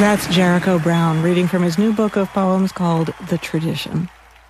That's Jericho Brown reading from his new book of poems called The Tradition.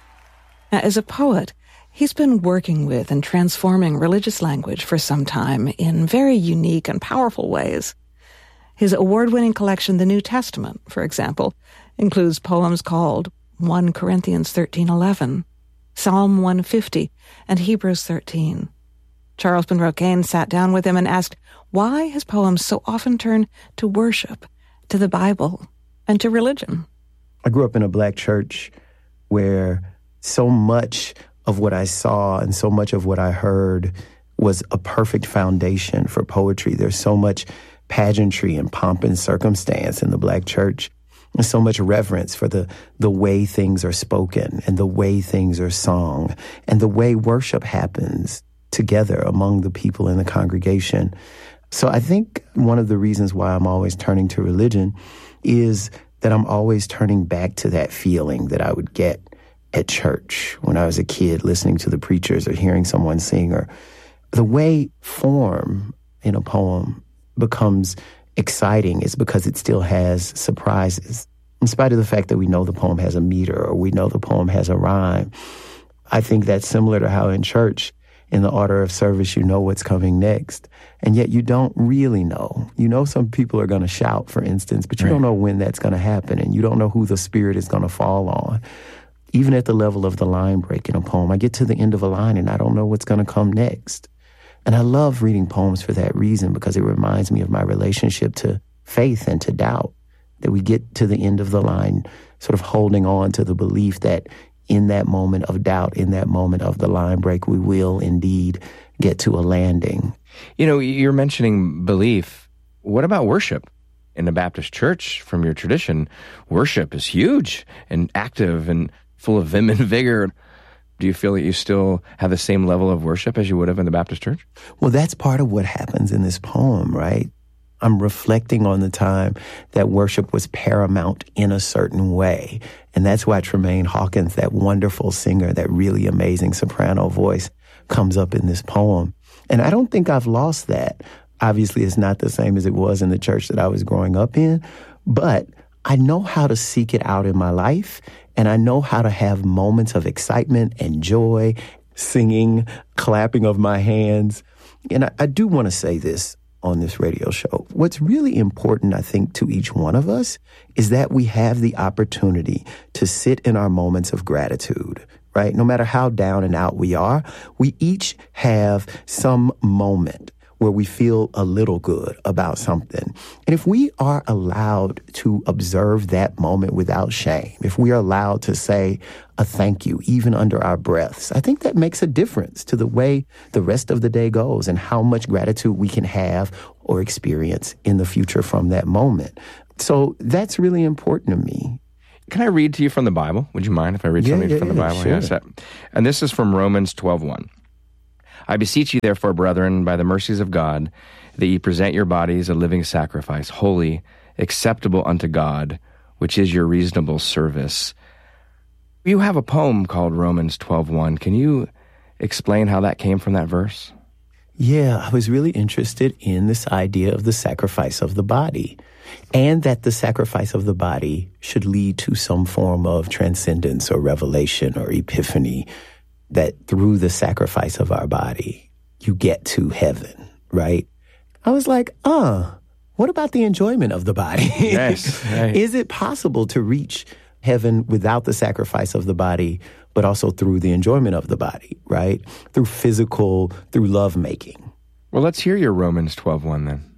Now, as a poet, he's been working with and transforming religious language for some time in very unique and powerful ways. His award-winning collection, The New Testament, for example, includes poems called 1 Corinthians 13:11, Psalm 150, and Hebrews 13. Charles Penrose-Kane sat down with him and asked why his poems so often turn to worship, to the Bible, and to religion. I grew up in a black church where so much of what I saw and so much of what I heard was a perfect foundation for poetry. There's so much pageantry and pomp and circumstance in the black church. There's so much reverence for the way things are spoken and the way things are sung and the way worship happens together among the people in the congregation. So I think one of the reasons why I'm always turning to religion is that I'm always turning back to that feeling that I would get at church when I was a kid, listening to the preachers or hearing someone sing. Or the way form in a poem becomes exciting is because it still has surprises. In spite of the fact that we know the poem has a meter or we know the poem has a rhyme, I think that's similar to how in church, in the order of service, you know what's coming next. And yet you don't really know. You know some people are going to shout, for instance, but you don't know when that's going to happen, and you don't know who the Spirit is going to fall on. Even at the level of the line break in a poem, I get to the end of a line and I don't know what's going to come next. And I love reading poems for that reason, because it reminds me of my relationship to faith and to doubt, that we get to the end of the line sort of holding on to the belief that in that moment of doubt, in that moment of the line break, we will indeed get to a landing. You know, you're mentioning belief. What about worship? In the Baptist church, from your tradition, worship is huge and active and full of vim and vigor. Do you feel that you still have the same level of worship as you would have in the Baptist church? Well, that's part of what happens in this poem, right? I'm reflecting on the time that worship was paramount in a certain way. And that's why Tremaine Hawkins, that wonderful singer, that really amazing soprano voice, comes up in this poem. And I don't think I've lost that. Obviously, it's not the same as it was in the church that I was growing up in, but I know how to seek it out in my life, and I know how to have moments of excitement and joy, singing, clapping of my hands. And I do want to say this on this radio show. What's really important, I think, to each one of us is that we have the opportunity to sit in our moments of gratitude, right? No matter how down and out we are, we each have some moment where we feel a little good about something. And if we are allowed to observe that moment without shame, if we are allowed to say a thank you, even under our breaths, I think that makes a difference to the way the rest of the day goes and how much gratitude we can have or experience in the future from that moment. So that's really important to me. Can I read to you from the Bible? Would you mind if I read something from the Bible? Sure. Yes. And this is from Romans 12:1. I beseech you, therefore, brethren, by the mercies of God, that ye present your bodies a living sacrifice, holy, acceptable unto God, which is your reasonable service. You have a poem called Romans 12:1. Can you explain how that came from that verse? Yeah, I was really interested in this idea of the sacrifice of the body, and that the sacrifice of the body should lead to some form of transcendence or revelation or epiphany, that through the sacrifice of our body, you get to heaven, right? I was like, what about the enjoyment of the body? Yes. Right. Is it possible to reach heaven without the sacrifice of the body, but also through the enjoyment of the body, right? Through lovemaking. Well, let's hear your Romans 12:1 then.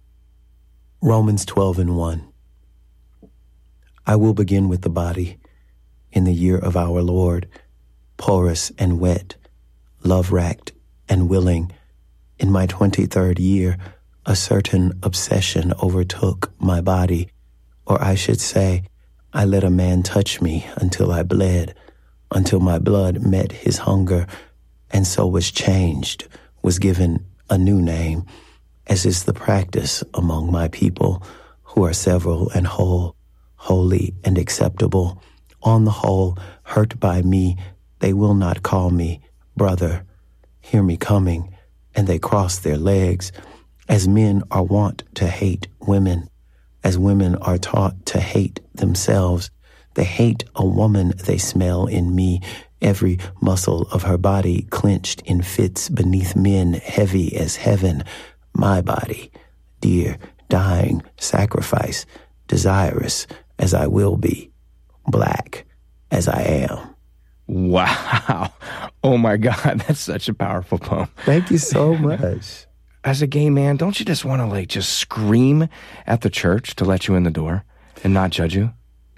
Romans 12:1. I will begin with the body in the year of our Lord, porous and wet, love-racked and willing. In my 23rd year, a certain obsession overtook my body, or I should say, I let a man touch me until I bled, until my blood met his hunger, and so was changed, was given a new name, as is the practice among my people, who are several and whole, holy and acceptable. On the whole, hurt by me, they will not call me brother. Hear me coming, and they cross their legs, as men are wont to hate women. as women are taught to hate themselves. They hate a woman they smell in me, every muscle of her body clenched in fits beneath men heavy as heaven. My body, dear, dying, sacrifice, desirous as I will be, black as I am. Wow. Oh my God, that's such a powerful poem. Thank you so much. As a gay man, don't you just want to just scream at the church to let you in the door and not judge you?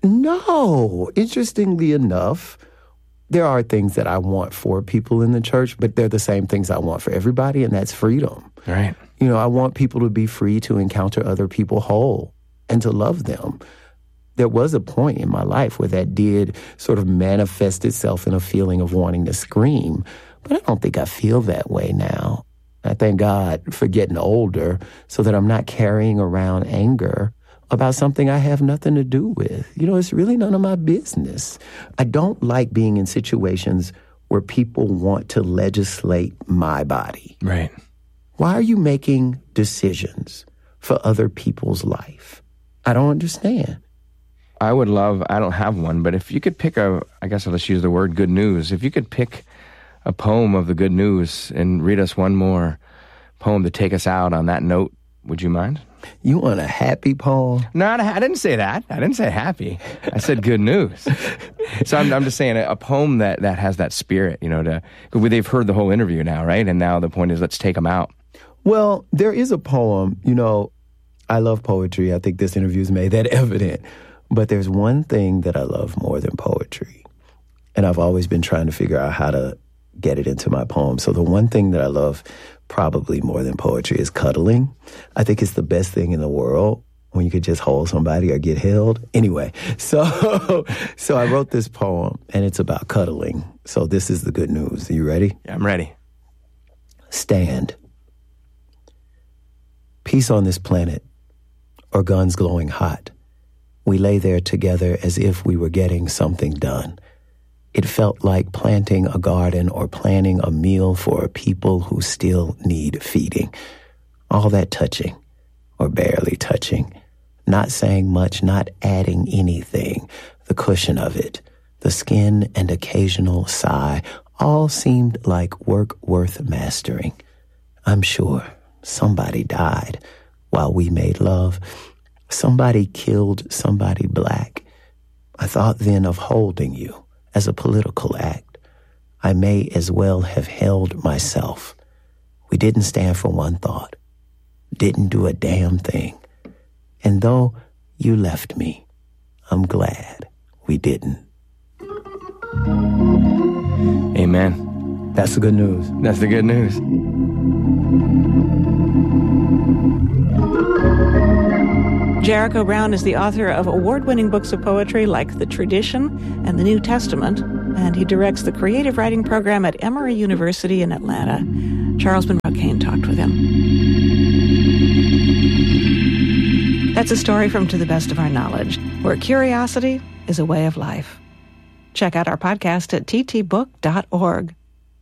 No. Interestingly enough, there are things that I want for people in the church, but they're the same things I want for everybody, and that's freedom. Right. I want people to be free to encounter other people whole and to love them. There was a point in my life where that did sort of manifest itself in a feeling of wanting to scream, but I don't think I feel that way now. I thank God for getting older so that I'm not carrying around anger about something I have nothing to do with. It's really none of my business. I don't like being in situations where people want to legislate my body. Right. Why are you making decisions for other people's life? I don't understand. I don't have one, but if you could pick I guess I'll just use the word good news. If you could pick a poem of the good news and read us one more poem to take us out on that note, would you mind? You want a happy poem? No, I didn't say that. I didn't say happy. I said good news. So I'm just saying a poem that has that spirit, they've heard the whole interview now, right? And now the point is, let's take them out. Well, there is a poem, I love poetry. I think this interview's made that evident. But there's one thing that I love more than poetry. And I've always been trying to figure out how to get it into my poem. So the one thing that I love probably more than poetry is cuddling. I think it's the best thing in the world when you could just hold somebody or get held. Anyway, so I wrote this poem, and it's about cuddling. So this is the good news. Are you ready? Yeah, I'm ready. Stand. Peace on this planet, or guns glowing hot. We lay there together as if we were getting something done. It felt like planting a garden or planning a meal for a people who still need feeding. All that touching, or barely touching, not saying much, not adding anything, the cushion of it, the skin and occasional sigh, all seemed like work worth mastering. I'm sure somebody died while we made love. Somebody killed somebody black. I thought then of holding you as a political act. I may as well have held myself. We didn't stand for one thought, didn't do a damn thing. And though you left me, I'm glad we didn't. Amen. That's the good news. That's the good news. Jericho Brown is the author of award-winning books of poetry like The Tradition and The New Testament, and he directs the creative writing program at Emory University in Atlanta. Charles Monroe Kane talked with him. That's a story from To the Best of Our Knowledge, where curiosity is a way of life. Check out our podcast at ttbook.org.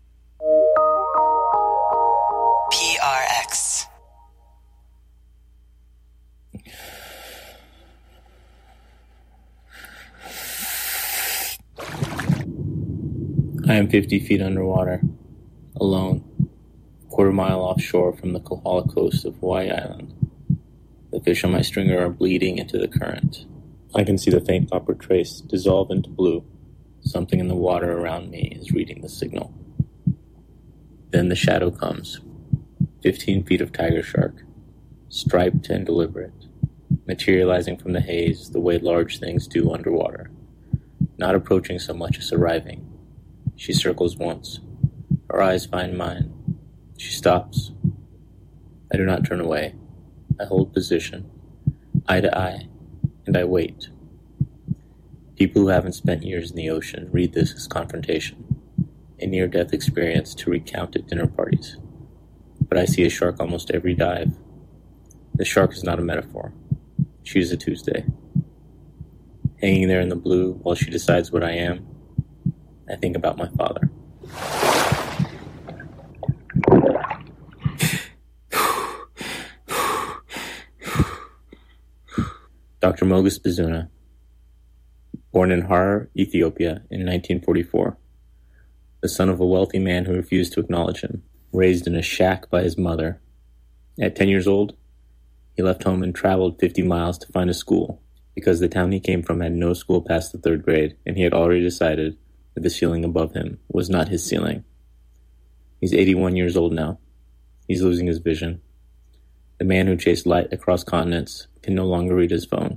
PRX. I am 50 feet underwater, alone, a quarter-mile offshore from the Kohala coast of Hawaii Island. The fish on my stringer are bleeding into the current. I can see the faint copper trace dissolve into blue. Something in the water around me is reading the signal. Then the shadow comes. 15 feet of tiger shark, striped and deliberate, materializing from the haze the way large things do underwater, not approaching so much as arriving. She circles once. Her eyes find mine. She stops. I do not turn away. I hold position, eye to eye, and I wait. People who haven't spent years in the ocean read this as confrontation, a near-death experience to recount at dinner parties. But I see a shark almost every dive. The shark is not a metaphor. She is a Tuesday. Hanging there in the blue while she decides what I am, I think about my father. Dr. Mogus Bizuna, born in Harar, Ethiopia in 1944, the son of a wealthy man who refused to acknowledge him, raised in a shack by his mother. At 10 years old, he left home and traveled 50 miles to find a school because the town he came from had no school past the 3rd grade, and he had already decided that the ceiling above him was not his ceiling. He's 81 years old now. He's losing his vision. The man who chased light across continents can no longer read his phone.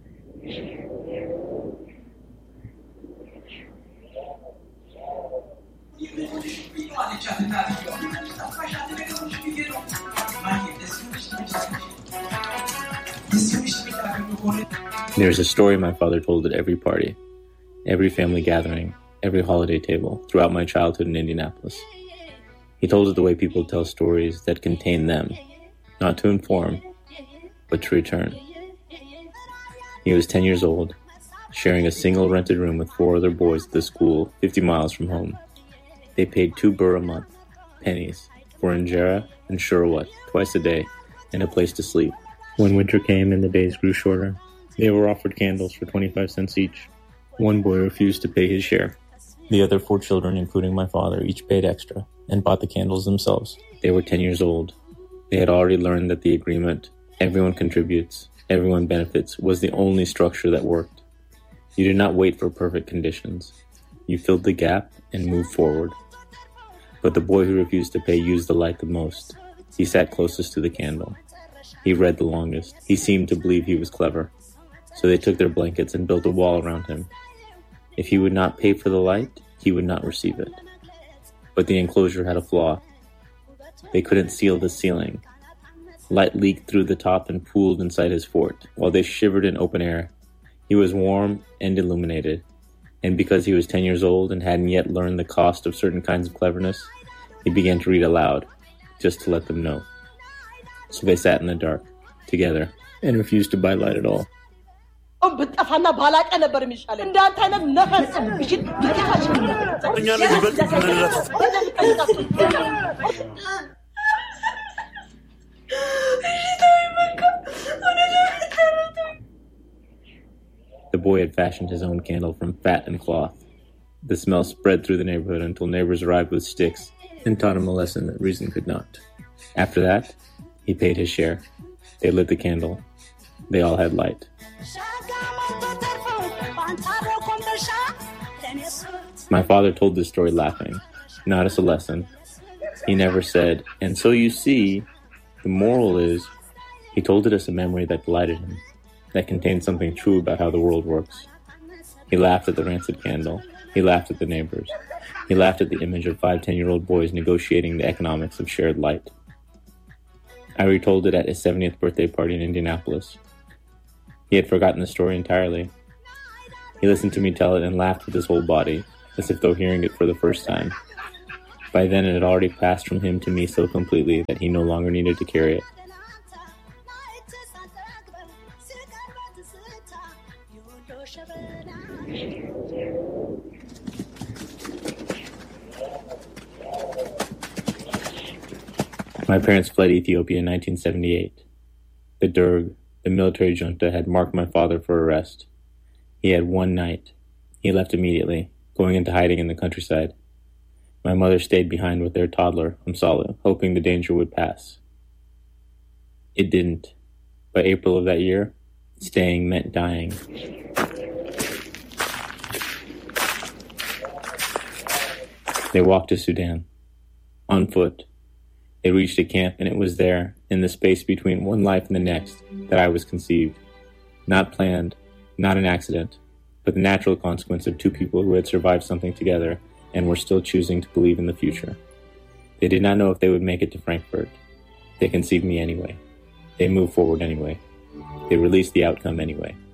There's a story my father told at every party, every family gathering, every holiday table throughout my childhood in Indianapolis. He told it the way people tell stories that contain them, not to inform, but to return. He was 10 years old, sharing a single rented room with 4 other boys at the school 50 miles from home. They paid 2 birr a month, pennies, for injera and shurwat twice a day and a place to sleep. When winter came and the days grew shorter, they were offered candles for 25 cents each. One boy refused to pay his share. The other 4 children, including my father, each paid extra and bought the candles themselves. They were 10 years old. They had already learned that the agreement, everyone contributes, everyone benefits, was the only structure that worked. You did not wait for perfect conditions. You filled the gap and moved forward. But the boy who refused to pay used the light the most. He sat closest to the candle. He read the longest. He seemed to believe he was clever. So they took their blankets and built a wall around him. If he would not pay for the light, he would not receive it. But the enclosure had a flaw. They couldn't seal the ceiling. Light leaked through the top and pooled inside his fort. While they shivered in open air, he was warm and illuminated. And because he was 10 years old and hadn't yet learned the cost of certain kinds of cleverness, he began to read aloud, just to let them know. So they sat in the dark, together, and refused to buy light at all. The boy had fashioned his own candle from fat and cloth. The smell spread through the neighborhood until neighbors arrived with sticks and taught him a lesson that reason could not. After that, he paid his share. They lit the candle. They all had light. My father told this story laughing, not as a lesson. He never said, "And so you see, the moral is," he told it as a memory that delighted him, that contained something true about how the world works. He laughed at the rancid candle. He laughed at the neighbors. He laughed at the image of 5 10-year-old boys negotiating the economics of shared light. I retold it at his 70th birthday party in Indianapolis. He had forgotten the story entirely. He listened to me tell it and laughed with his whole body, as if though hearing it for the first time. By then it had already passed from him to me so completely that he no longer needed to carry it. My parents fled Ethiopia in 1978. The Derg, the military junta, had marked my father for arrest. He had one night. He left immediately, going into hiding in the countryside. My mother stayed behind with their toddler, Umsalu, hoping the danger would pass. It didn't. By April of that year, staying meant dying. They walked to Sudan, on foot. They reached a camp, and it was there, in the space between one life and the next, that I was conceived. Not planned, not an accident, but the natural consequence of 2 people who had survived something together and were still choosing to believe in the future. They did not know if they would make it to Frankfurt. They conceived me anyway. They moved forward anyway. They released the outcome anyway.